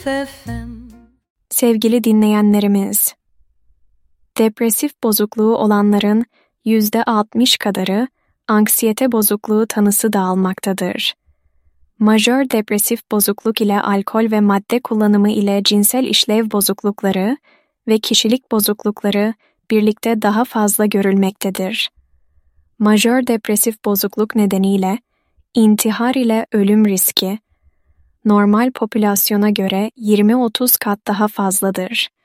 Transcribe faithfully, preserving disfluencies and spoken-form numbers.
F F M. Sevgili dinleyenlerimiz, depresif bozukluğu olanların yüzde altmış kadarı anksiyete bozukluğu tanısı da almaktadır. Majör depresif bozukluk ile alkol ve madde kullanımı ile cinsel işlev bozuklukları ve kişilik bozuklukları birlikte daha fazla görülmektedir. Majör depresif bozukluk nedeniyle intihar ile ölüm riski normal popülasyona göre yirmi otuz kat daha fazladır.